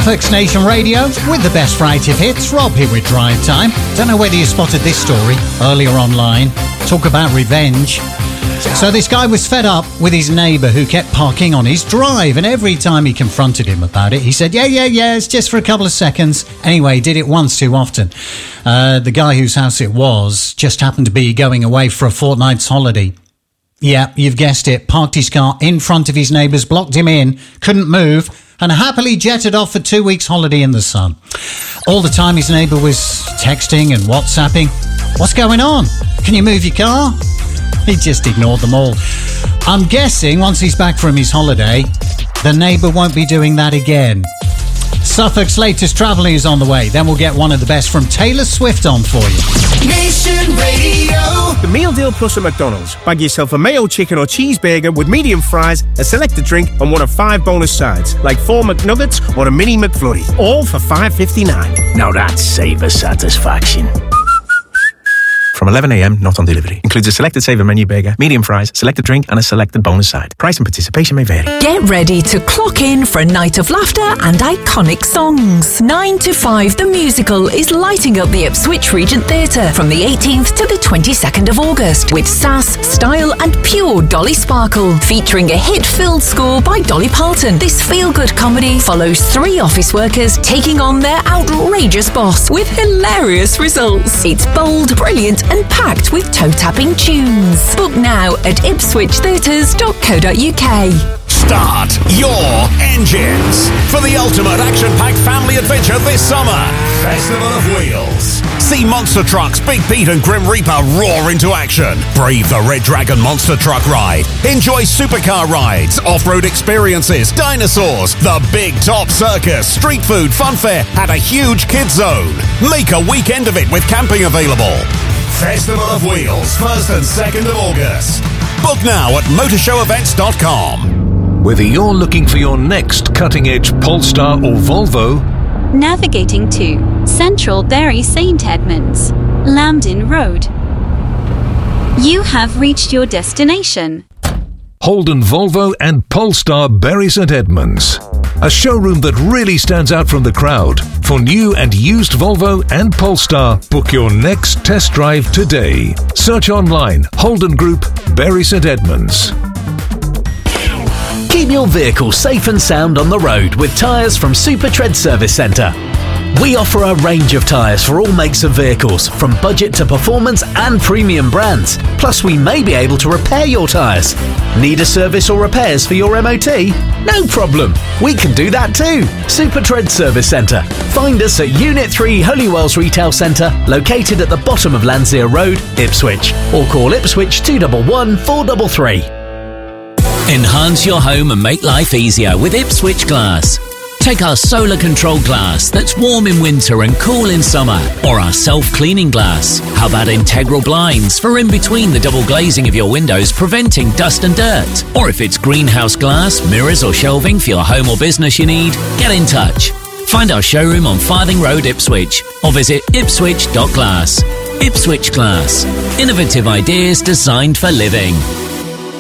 Suffolk's Nation Radio with the best variety of hits. Rob here with Drive Time. Don't know whether you spotted this story earlier online. Talk about revenge. So this guy was fed up with his neighbour who kept parking on his drive, and every time he confronted him about it, he said, yeah, it's just for a couple of seconds. Anyway, he did it once too often. The guy whose house it was just happened to be going away for a fortnight's holiday. Yeah, you've guessed it. Parked his car in front of his neighbours, blocked him in, couldn't move, and happily jetted off for 2 weeks holiday in the sun. All the time his neighbour was texting and WhatsApping. What's going on? Can you move your car? He just ignored them all. I'm guessing once he's back from his holiday, the neighbour won't be doing that again. Suffolk's latest travel news on the way. Then we'll get one of the best from Taylor Swift on for you. Nation Radio. The Meal Deal Plus at McDonald's. Bag yourself a mayo chicken or cheeseburger with medium fries, a selected drink, and one of 5 bonus sides, like 4 McNuggets or a mini McFlurry. All for $5.59. Now that's savour satisfaction. From 11 a.m, not on delivery. Includes a selected saver menu burger, medium fries, selected drink, and a selected bonus side. Price and participation may vary. Get ready to clock in for a night of laughter and iconic songs. 9 to 5 The Musical is lighting up the Ipswich Regent Theatre from the 18th to the 22nd of August with sass, style, and pure Dolly Sparkle, featuring a hit-filled score by Dolly Parton. This feel-good comedy follows 3 office workers taking on their outrageous boss with hilarious results. It's bold, brilliant, and packed with toe-tapping tunes. Book now at ipswichtheatres.co.uk. Start your engines for the ultimate action-packed family adventure this summer. Festival of Wheels. See monster trucks Big Pete and Grim Reaper roar into action. Breathe the Red Dragon monster truck ride. Enjoy supercar rides, off-road experiences, dinosaurs, the Big Top Circus, street food, fun fair, and a huge kids zone. Make a weekend of it with camping available. Festival of Wheels, 1st and 2nd of August. Book now at motorshow-events.com. Whether you're looking for your next cutting-edge Polestar or Volvo, navigating to Central Bury St Edmunds, Lambden Road, you have reached your destination. Holden Volvo and Polestar Bury St Edmunds. A showroom that really stands out from the crowd. For new and used Volvo and Polestar, book your next test drive today. Search online, Holden Group, Bury St Edmunds. Keep your vehicle safe and sound on the road with tyres from Super Tread Service Centre. We offer a range of tyres for all makes of vehicles, from budget to performance and premium brands. Plus, we may be able to repair your tyres. Need a service or repairs for your MOT? No problem. We can do that too. Super Tread Service Centre. Find us at Unit 3 Holywells Retail Centre, located at the bottom of Landseer Road, Ipswich. Or call Ipswich 211 433. Enhance your home and make life easier with Ipswich Glass. Take our solar control glass that's warm in winter and cool in summer, or our self-cleaning glass. How about integral blinds for in between the double glazing of your windows, preventing dust and dirt? Or if it's greenhouse glass, mirrors or shelving for your home or business you need, get in touch. Find our showroom on Farthing Road, Ipswich, or visit ipswich.glass. Ipswich Glass. Innovative ideas designed for living.